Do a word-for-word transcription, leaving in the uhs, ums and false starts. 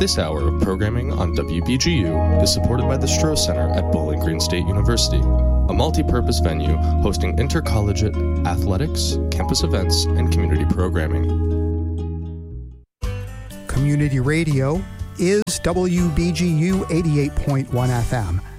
This hour of programming on W B G U is supported by the Stroh Center at Bowling Green State University, a multi-purpose venue hosting intercollegiate athletics, campus events, and community programming. Community radio is W B G U eighty-eight point one F M.